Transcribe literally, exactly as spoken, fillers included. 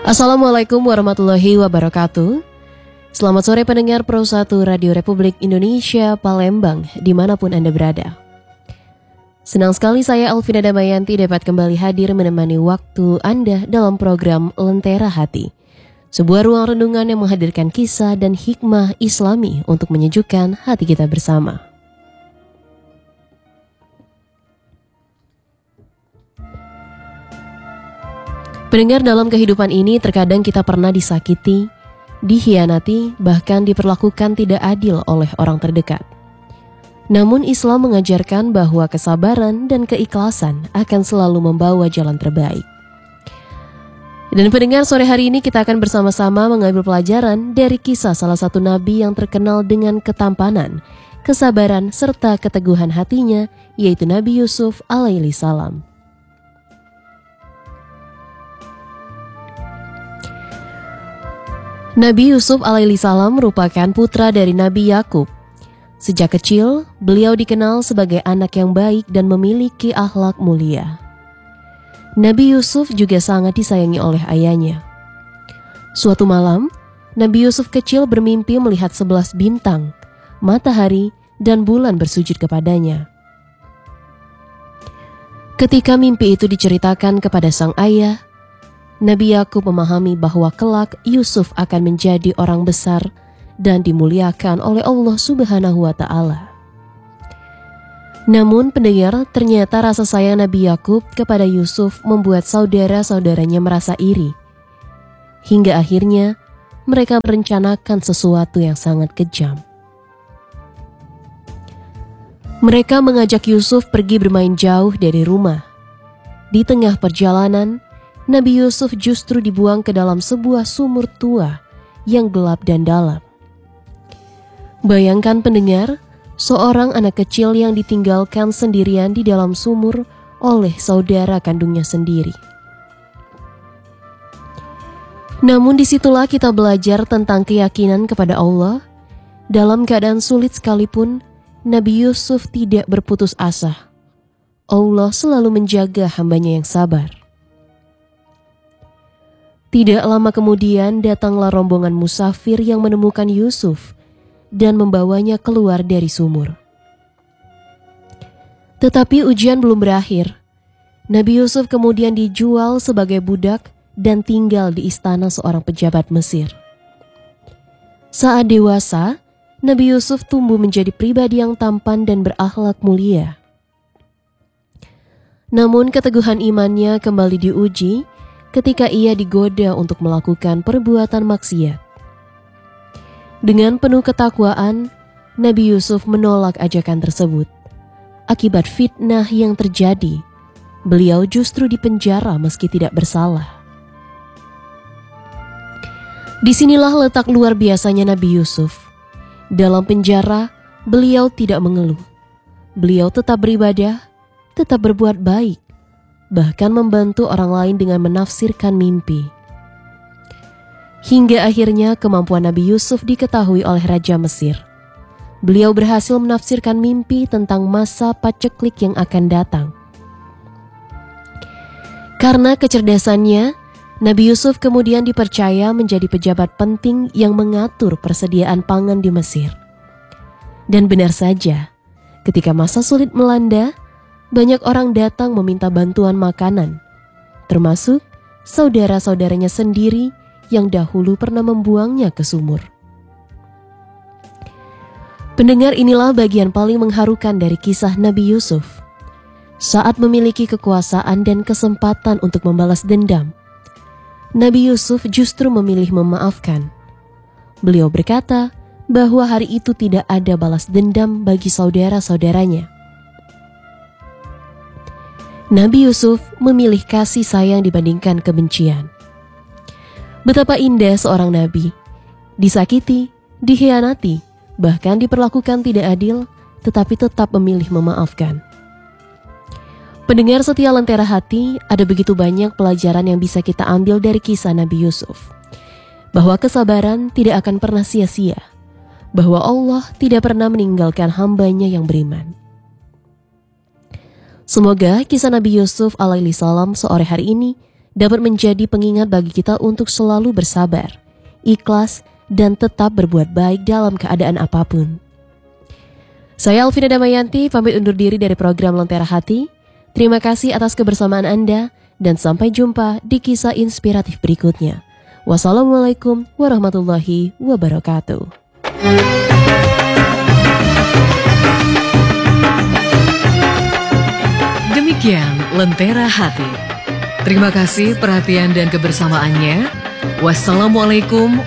Assalamualaikum warahmatullahi wabarakatuh. Selamat sore pendengar Pro satu Radio Republik Indonesia Palembang dimanapun Anda berada. Senang sekali saya Alvina Damayanti dapat kembali hadir menemani waktu Anda dalam program Lentera Hati, sebuah ruang renungan yang menghadirkan kisah dan hikmah Islami untuk menyejukkan hati kita bersama. Pendengar, dalam kehidupan ini terkadang kita pernah disakiti, dikhianati, bahkan diperlakukan tidak adil oleh orang terdekat. Namun Islam mengajarkan bahwa kesabaran dan keikhlasan akan selalu membawa jalan terbaik. Dan pendengar, sore hari ini kita akan bersama-sama mengambil pelajaran dari kisah salah satu nabi yang terkenal dengan ketampanan, kesabaran, serta keteguhan hatinya, yaitu Nabi Yusuf alaihi salam. Nabi Yusuf alaihi salam merupakan putra dari Nabi Yakub. Sejak kecil, beliau dikenal sebagai anak yang baik dan memiliki akhlak mulia. Nabi Yusuf juga sangat disayangi oleh ayahnya. Suatu malam, Nabi Yusuf kecil bermimpi melihat sebelas bintang, matahari, dan bulan bersujud kepadanya. Ketika mimpi itu diceritakan kepada sang ayah, Nabi Yakub memahami bahwa kelak Yusuf akan menjadi orang besar dan dimuliakan oleh Allah Subhanahu wa Ta'ala. Namun pendengar, ternyata rasa sayang Nabi Yakub kepada Yusuf membuat saudara-saudaranya merasa iri. Hingga akhirnya mereka merencanakan sesuatu yang sangat kejam. Mereka mengajak Yusuf pergi bermain jauh dari rumah. Di tengah perjalanan, Nabi Yusuf justru dibuang ke dalam sebuah sumur tua yang gelap dan dalam. Bayangkan pendengar, seorang anak kecil yang ditinggalkan sendirian di dalam sumur oleh saudara kandungnya sendiri. Namun disitulah kita belajar tentang keyakinan kepada Allah. Dalam keadaan sulit sekalipun, Nabi Yusuf tidak berputus asa. Allah selalu menjaga hambanya yang sabar. Tidak lama kemudian datanglah rombongan musafir yang menemukan Yusuf dan membawanya keluar dari sumur. Tetapi ujian belum berakhir. Nabi Yusuf kemudian dijual sebagai budak dan tinggal di istana seorang pejabat Mesir. Saat dewasa, Nabi Yusuf tumbuh menjadi pribadi yang tampan dan berakhlak mulia. Namun keteguhan imannya kembali diuji ketika ia digoda untuk melakukan perbuatan maksiat. Dengan penuh ketakwaan, Nabi Yusuf menolak ajakan tersebut. Akibat fitnah yang terjadi, beliau justru dipenjara meski tidak bersalah. Disinilah letak luar biasanya Nabi Yusuf. Dalam penjara, beliau tidak mengeluh. Beliau tetap beribadah, tetap berbuat baik, bahkan membantu orang lain dengan menafsirkan mimpi. Hingga akhirnya kemampuan Nabi Yusuf diketahui oleh Raja Mesir. Beliau berhasil menafsirkan mimpi tentang masa paceklik yang akan datang. Karena kecerdasannya, Nabi Yusuf kemudian dipercaya menjadi pejabat penting yang mengatur persediaan pangan di Mesir. Dan benar saja, ketika masa sulit melanda, banyak orang datang meminta bantuan makanan, termasuk saudara-saudaranya sendiri yang dahulu pernah membuangnya ke sumur. Pendengar, inilah bagian paling mengharukan dari kisah Nabi Yusuf. Saat memiliki kekuasaan dan kesempatan untuk membalas dendam, Nabi Yusuf justru memilih memaafkan. Beliau berkata bahwa hari itu tidak ada balas dendam bagi saudara-saudaranya. Nabi Yusuf memilih kasih sayang dibandingkan kebencian. Betapa indah seorang nabi, disakiti, dikhianati, bahkan diperlakukan tidak adil, tetapi tetap memilih memaafkan. Pendengar setia Lentera Hati, ada begitu banyak pelajaran yang bisa kita ambil dari kisah Nabi Yusuf. Bahwa kesabaran tidak akan pernah sia-sia, bahwa Allah tidak pernah meninggalkan hambanya yang beriman. Semoga kisah Nabi Yusuf alaihi salam sore hari ini dapat menjadi pengingat bagi kita untuk selalu bersabar, ikhlas, dan tetap berbuat baik dalam keadaan apapun. Saya Alvina Damayanti, pamit undur diri dari program Lentera Hati. Terima kasih atas kebersamaan Anda, dan sampai jumpa di kisah inspiratif berikutnya. Wassalamualaikum warahmatullahi wabarakatuh. Demikian Lentera Hati. Terima kasih perhatian dan kebersamaannya. Wassalamualaikum